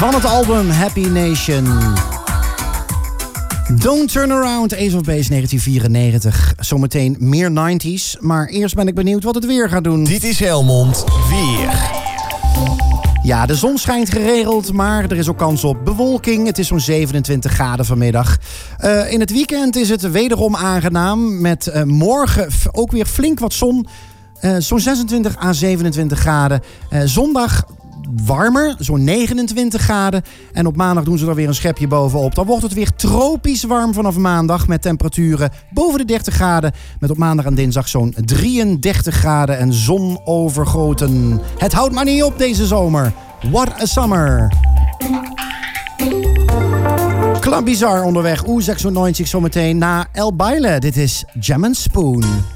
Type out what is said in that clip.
van het album Happy Nation. Don't Turn Around, Ace of Base 1994. Zometeen meer 90s, maar eerst ben ik benieuwd wat het weer gaat doen. Dit is Helmond Weer. Ja, de zon schijnt geregeld, maar er is ook kans op bewolking. Het is zo'n 27 graden vanmiddag. In het weekend is het wederom aangenaam. Met morgen ook weer flink wat zon. Zo'n 26 à 27 graden. Zondag warmer, zo'n 29 graden. En op maandag doen ze er weer een schepje bovenop. Dan wordt het weer tropisch warm vanaf maandag. Met temperaturen boven de 30 graden. Met op maandag en dinsdag zo'n 33 graden en zonovergoten. Het houdt maar niet op deze zomer. What a summer. Club Bizarre onderweg. Oezek zo'n 90 zometeen na El Baile. Dit is Jam & Spoon.